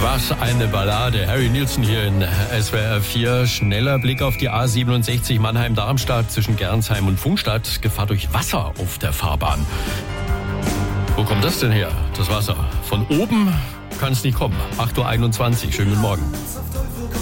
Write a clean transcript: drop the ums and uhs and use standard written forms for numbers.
Was eine Ballade. Harry Nilsson hier in SWR 4. Schneller Blick auf die A67 Mannheim-Darmstadt zwischen Gernsheim und Pfungstadt. Gefahr durch Wasser auf der Fahrbahn. Wo kommt das denn her, das Wasser? Von oben kann es nicht kommen. 8.21 Uhr. Schönen guten Morgen.